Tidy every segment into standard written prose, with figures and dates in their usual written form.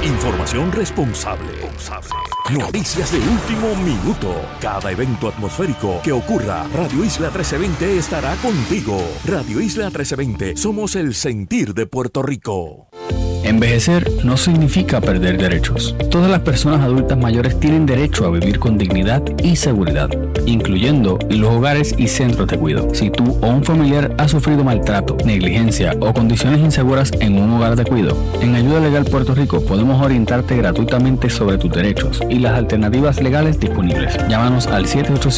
Información responsable. Noticias de último minuto. Cada evento atmosférico que ocurra, Radio Isla 1320 estará contigo. Radio Isla 1320, somos el sentir de Puerto Rico. Envejecer no significa perder derechos. Todas las personas adultas mayores tienen derecho a vivir con dignidad y seguridad, incluyendo en los hogares y centros de cuidado. Si tú o un familiar ha sufrido maltrato, negligencia o condiciones inseguras en un hogar de cuidado, en Ayuda Legal Puerto Rico podemos orientarte gratuitamente sobre tus derechos y las alternativas legales disponibles. Llámanos al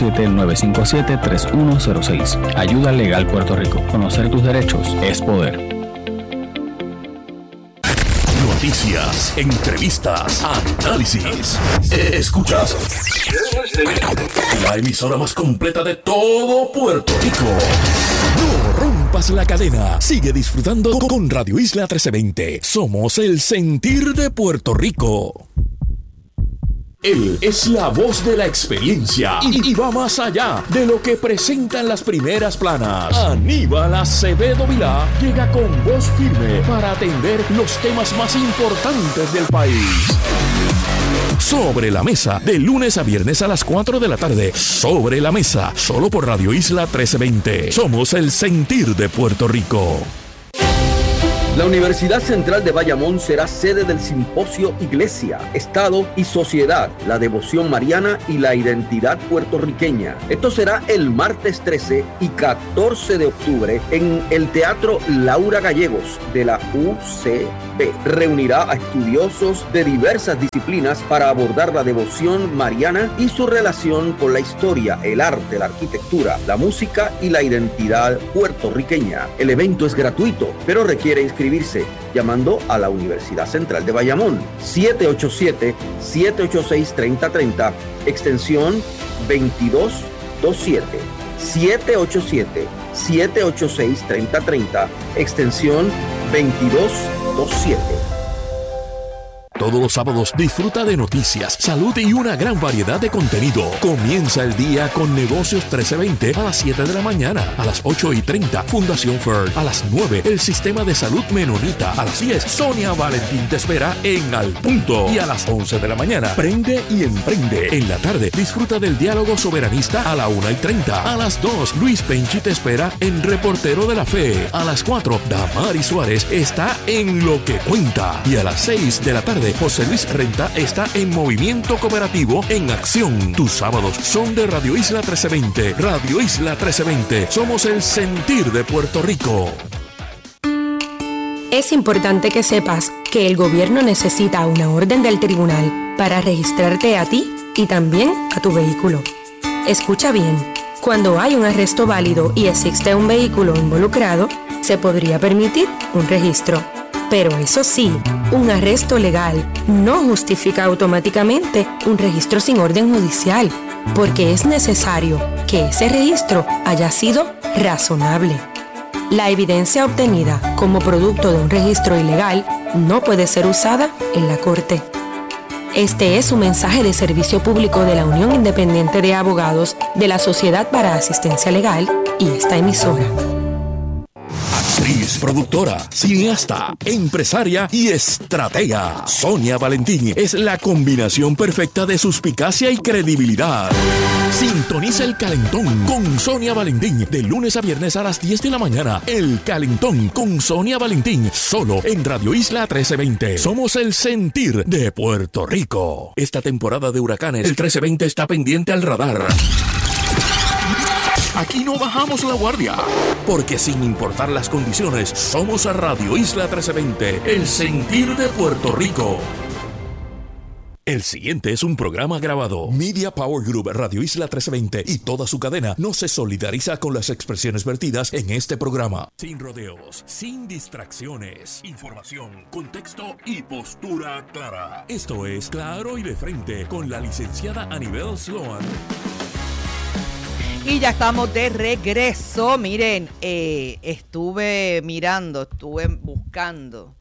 787-957-3106. Ayuda Legal Puerto Rico. Conocer tus derechos es poder. Noticias, entrevistas, análisis. Escuchas la emisora más completa de todo Puerto Rico. No rompas la cadena. Sigue disfrutando con Radio Isla 1320. Somos el sentir de Puerto Rico. Él es la voz de la experiencia y va más allá de lo que presentan las primeras planas. Aníbal Acevedo Vilá llega con voz firme para atender los temas más importantes del país. Sobre la Mesa, de lunes a viernes a las 4 de la tarde. Sobre la Mesa, solo por Radio Isla 1320. Somos el sentir de Puerto Rico. La Universidad Central de Bayamón será sede del simposio Iglesia, Estado y Sociedad, la devoción mariana y la identidad puertorriqueña. Esto será el martes 13 y 14 de octubre en el Teatro Laura Gallegos de la UCB. Reunirá a estudiosos de diversas disciplinas para abordar la devoción mariana y su relación con la historia, el arte, la arquitectura, la música y la identidad puertorriqueña. El evento es gratuito, pero requiere inscribirse llamando a la Universidad Central de Bayamón 787-786-3030 extensión 2227 787-786-3030 extensión 2227. Todos los sábados disfruta de noticias, salud y una gran variedad de contenido. Comienza el día con Negocios 1320 a las 7 de la mañana. A las 8:30, Fundación FERD. A las 9, el Sistema de Salud Menonita. A las 10, Sonia Valentín te espera en Al Punto. Y a las 11 de la mañana, Prende y Emprende. En la tarde, disfruta del Diálogo Soberanista a la 1:30. A las 2, Luis Penchi te espera en Reportero de la Fe. A las 4, Damari Suárez está en Lo que Cuenta. Y a las 6 de la tarde, José Luis Renta está en Movimiento Cooperativo en Acción. Tus sábados son de Radio Isla 1320. Radio Isla 1320. Somos el sentir de Puerto Rico. Es importante que sepas que el gobierno necesita una orden del tribunal para registrarte a ti y también a tu vehículo. Escucha bien. Cuando hay un arresto válido y existe un vehículo involucrado, se podría permitir un registro. Pero eso sí, un arresto legal no justifica automáticamente un registro sin orden judicial, porque es necesario que ese registro haya sido razonable. La evidencia obtenida como producto de un registro ilegal no puede ser usada en la corte. Este es un mensaje de servicio público de la Unión Independiente de Abogados de la Sociedad para Asistencia Legal y esta emisora. Actriz, productora, cineasta, empresaria y estratega. Sonia Valentín es la combinación perfecta de suspicacia y credibilidad. Sintoniza El Calentón con Sonia Valentín de lunes a viernes a las 10 de la mañana. El Calentón con Sonia Valentín, solo en Radio Isla 1320. Somos el sentir de Puerto Rico. Esta temporada de huracanes, el 1320 está pendiente al radar. Aquí no bajamos la guardia, porque sin importar las condiciones, somos a Radio Isla 1320, el sentir de Puerto Rico. El siguiente es un programa grabado. Media Power Group, Radio Isla 1320 y toda su cadena no se solidariza con las expresiones vertidas en este programa. Sin rodeos, sin distracciones, información, contexto y postura clara. Esto es Claro y de Frente con la licenciada Anibel Sloan. Y ya estamos de regreso. Miren, estuve buscando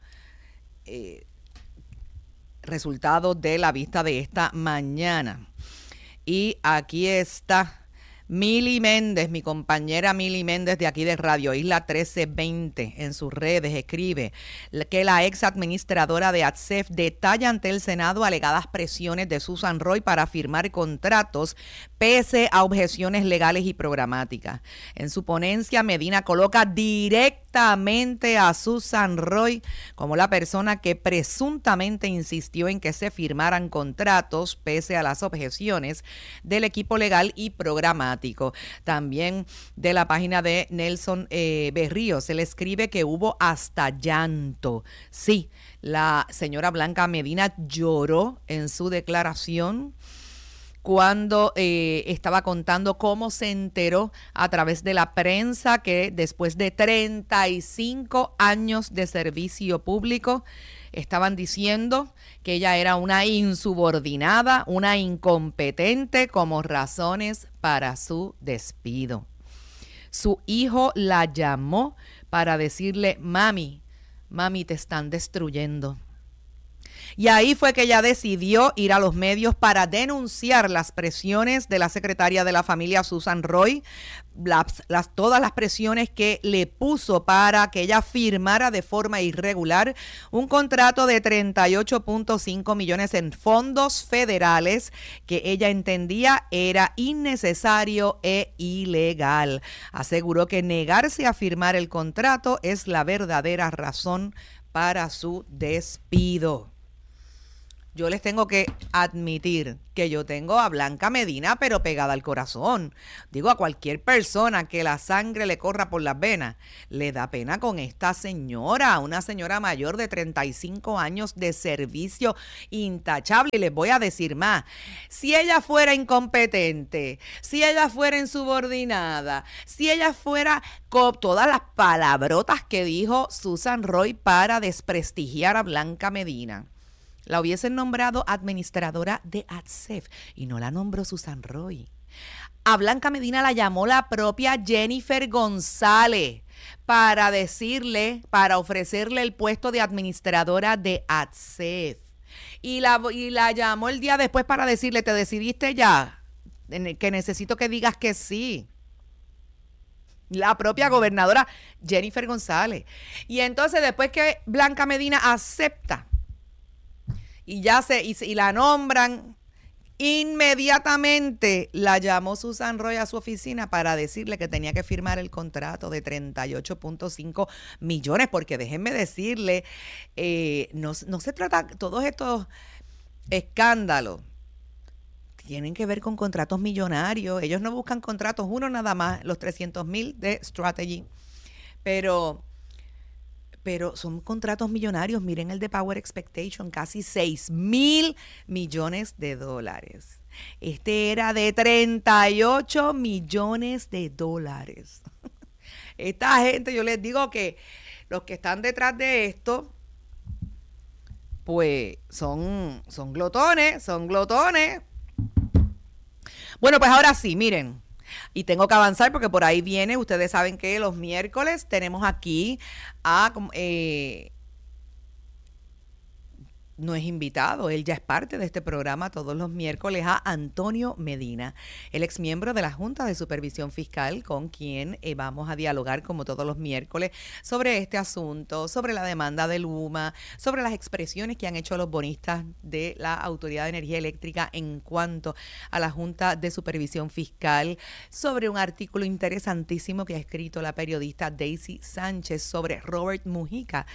resultados de la vista de esta mañana. Y aquí está. Mili Méndez, mi compañera Mili Méndez de aquí de Radio Isla 1320, en sus redes escribe que la ex administradora de ATSEF detalla ante el Senado alegadas presiones de Susan Roy para firmar contratos pese a objeciones legales y programáticas. En su ponencia, Medina coloca directamente a Susan Roy como la persona que presuntamente insistió en que se firmaran contratos pese a las objeciones del equipo legal y programático. También de la página de Nelson Berrío se le escribe que hubo hasta llanto. Sí, la señora Blanca Medina lloró en su declaración cuando estaba contando cómo se enteró a través de la prensa que después de 35 años de servicio público estaban diciendo que ella era una insubordinada, una incompetente como razones para su despido. Su hijo la llamó para decirle, mami, te están destruyendo. Y ahí fue que ella decidió ir a los medios para denunciar las presiones de la secretaria de la familia, Susan Roy, todas las presiones que le puso para que ella firmara de forma irregular un contrato de 38.5 millones en fondos federales que ella entendía era innecesario e ilegal. Aseguró que negarse a firmar el contrato es la verdadera razón para su despido. Yo les tengo que admitir que yo tengo a Blanca Medina, pero pegada al corazón. Digo, a cualquier persona que la sangre le corra por las venas, le da pena con esta señora, una señora mayor de 35 años de servicio intachable. Y les voy a decir más, si ella fuera incompetente, si ella fuera insubordinada, si ella fuera con todas las palabrotas que dijo Susan Roy para desprestigiar a Blanca Medina, la hubiesen nombrado administradora de ATSEF y no la nombró Susan Roy. A Blanca Medina la llamó la propia Jennifer González para ofrecerle el puesto de administradora de ATSEF. Y la llamó el día después para decirle, ¿te decidiste ya? Que necesito que digas que sí. La propia gobernadora Jennifer González. Y entonces después que Blanca Medina acepta y la nombran, inmediatamente la llamó Susan Roy a su oficina para decirle que tenía que firmar el contrato de 38.5 millones, porque déjenme decirle, no se trata, todos estos escándalos tienen que ver con contratos millonarios. Ellos no buscan contratos, uno nada más, los 300,000 de Strategy, pero son contratos millonarios. Miren el de Power Expectation, casi 6,000 millones de dólares. Este era de 38 millones de dólares. Esta gente, yo les digo que los que están detrás de esto, pues son glotones. Bueno, pues ahora sí, miren. Y tengo que avanzar porque por ahí viene, ustedes saben que los miércoles tenemos aquí no es invitado, él ya es parte de este programa todos los miércoles, a Antonio Medina, el exmiembro de la Junta de Supervisión Fiscal, con quien vamos a dialogar como todos los miércoles sobre este asunto, sobre la demanda del UMA, sobre las expresiones que han hecho los bonistas de la Autoridad de Energía Eléctrica en cuanto a la Junta de Supervisión Fiscal, sobre un artículo interesantísimo que ha escrito la periodista Daisy Sánchez sobre Robert Mujica,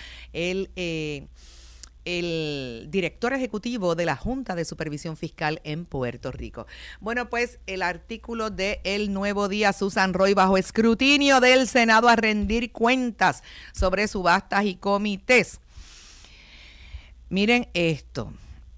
el director ejecutivo de la Junta de Supervisión Fiscal en Puerto Rico. Bueno, pues el artículo de El Nuevo Día, Susan Roy bajo escrutinio del Senado a rendir cuentas sobre subastas y comités. Miren esto.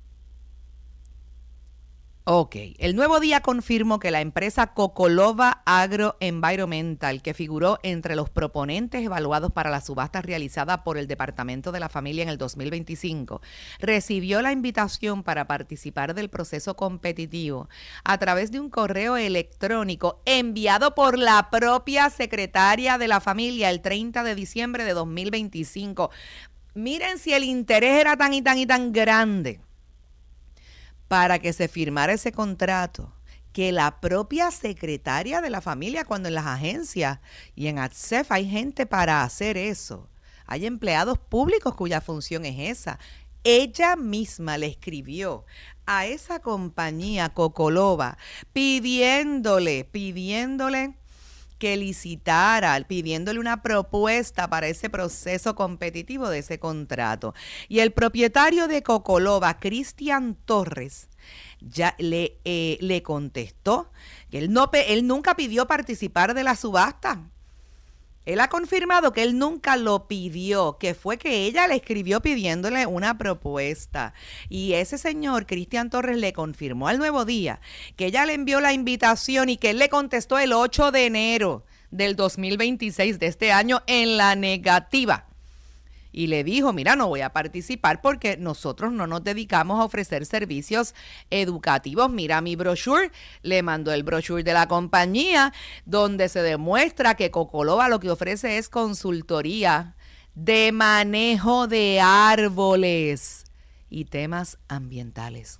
Ok, El Nuevo Día confirmó que la empresa Cocolova Agroenvironmental, que figuró entre los proponentes evaluados para la subasta realizada por el Departamento de la Familia en el 2025, recibió la invitación para participar del proceso competitivo a través de un correo electrónico enviado por la propia secretaria de la Familia el 30 de diciembre de 2025. Miren si el interés era tan grande para que se firmara ese contrato, que la propia secretaria de la familia, cuando en las agencias y en ATSEF hay gente para hacer eso. Hay empleados públicos cuya función es esa. Ella misma le escribió a esa compañía Cocolova pidiéndole que licitara, pidiéndole una propuesta para ese proceso competitivo de ese contrato. Y el propietario de Cocolova, Cristian Torres, ya le contestó que él nunca pidió participar de la subasta. Él ha confirmado que él nunca lo pidió, que fue que ella le escribió pidiéndole una propuesta. Y ese señor, Cristian Torres, le confirmó al Nuevo Día que ella le envió la invitación y que él le contestó el 8 de enero del 2026 de este año en la negativa. Y le dijo, mira, no voy a participar porque nosotros no nos dedicamos a ofrecer servicios educativos. Mira mi brochure, le mandó el brochure de la compañía donde se demuestra que Cocolova lo que ofrece es consultoría de manejo de árboles y temas ambientales.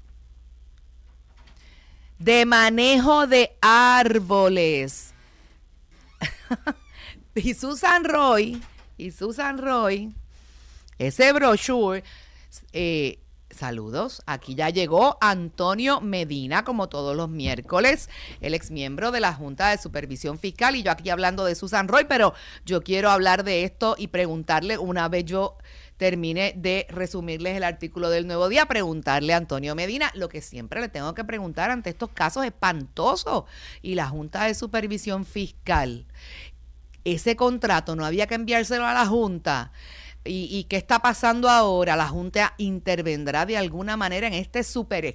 De manejo de árboles. Y Susan Roy, ese brochure, saludos, aquí ya llegó Antonio Medina, como todos los miércoles, el exmiembro de la Junta de Supervisión Fiscal, y yo aquí hablando de Susan Roy, pero yo quiero hablar de esto y preguntarle, una vez yo termine de resumirles el artículo del Nuevo Día, preguntarle a Antonio Medina lo que siempre le tengo que preguntar ante estos casos espantosos, y la Junta de Supervisión Fiscal, ese contrato no había que enviárselo a la Junta. ¿Y qué está pasando ahora? ¿La Junta intervendrá de alguna manera en este super